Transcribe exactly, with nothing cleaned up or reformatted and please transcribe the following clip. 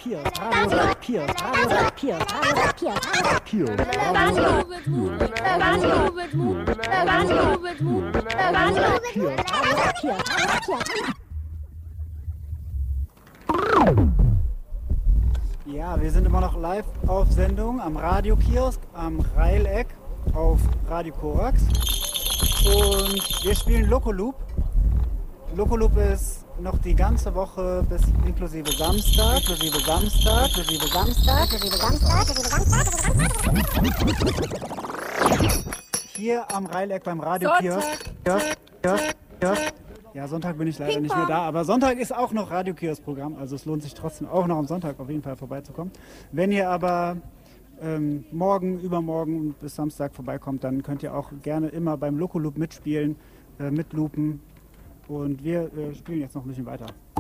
Kiosk, Radio Kiosk, Radio Kiosk, Radio Kiosk, Kiosk, Radio with movement, Radio with movement, Radio with movement, Radio with movement, Radio Kiosk. Ja, wir sind immer noch live auf Sendung am Radio-Kiosk am Reileck auf Radio Korax und wir spielen Loco Loop. Loco Loop ist noch die ganze Woche bis inklusive Samstag, inklusive Samstag, inklusive Samstag, inklusive Samstag, inklusive Samstag. Hier am Reileck beim Radio-Kiosk. Kiosk, Kiosk, Kiosk. Ja, Sonntag bin ich leider nicht mehr da, aber Sonntag ist auch noch Radio-Kiosk-Programm, also es lohnt sich trotzdem auch noch am Sonntag auf jeden Fall vorbeizukommen. Wenn ihr aber ähm, morgen, übermorgen und bis Samstag vorbeikommt, dann könnt ihr auch gerne immer beim Loco Loop mitspielen, äh, mitloopen und wir äh, spielen jetzt noch ein bisschen weiter.